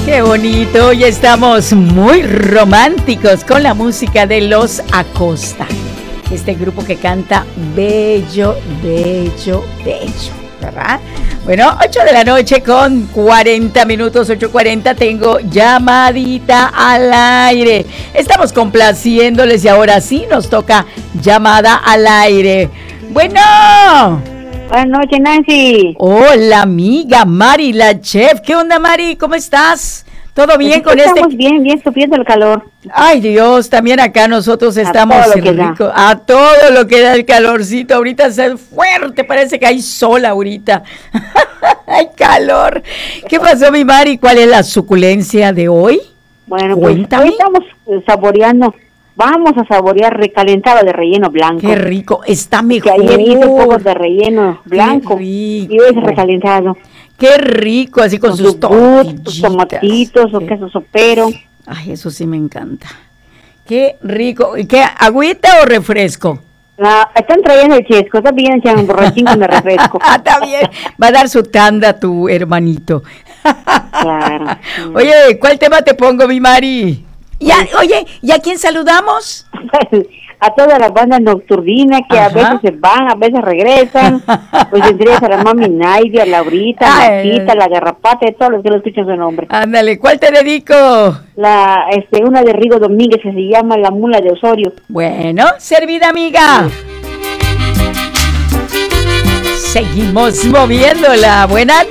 Qué bonito, hoy estamos muy románticos con la música de Los Acosta. Este grupo que canta bello, bello, bello, ¿verdad? Bueno, 8 de la noche con 40 minutos, 8:40, tengo llamadita al aire. Estamos complaciéndoles y ahora sí nos toca llamada al aire. Bueno. Buenas noches, Nancy. Hola, amiga Mari, la chef. ¿Qué onda, Mari? ¿Cómo estás? ¿Todo bien con este? Estamos bien, sufriendo el calor. Ay, Dios, también acá nosotros estamos rico. A todo lo que da el calorcito. Ahorita es fuerte, parece que hay sol ahorita. Hay calor. ¿Qué pasó, mi Mari? ¿Cuál es la suculencia de hoy? Bueno, cuéntame. Pues hoy estamos saboreando. Vamos a saborear recalentado de relleno blanco. Qué rico, está mejor. Que ayer hice un poco de relleno blanco y hoy es recalentado. Qué rico, así con sus tomatitos o queso sopero. Ay, eso sí me encanta. Qué rico. ¿Y qué, agüita o refresco? Están trayendo el chesco, está bien, echan un borrachín con el refresco. Está bien, va a dar su tanda a tu hermanito. Claro. Oye, ¿cuál tema te pongo, mi Mari? Oye, ¿y a quién saludamos? A toda la banda nocturnina que a veces se van, a veces regresan. Pues entre ellas a la mami Naidi, a Laurita, a Marquita, la Garrapata, y todos los que lo escuchan su nombre. Ándale, ¿cuál te dedico? Una de Rigo Domínguez que se llama La Mula de Osorio. Bueno, servida, amiga. Sí. Seguimos moviéndola. Buenas